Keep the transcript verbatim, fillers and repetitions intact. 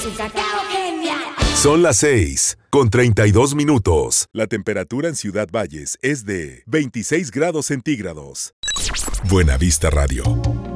un cacao genial. Son las seis, con treinta y dos minutos. La temperatura en Ciudad Valles es de veintiséis grados centígrados. Buena Vista Radio.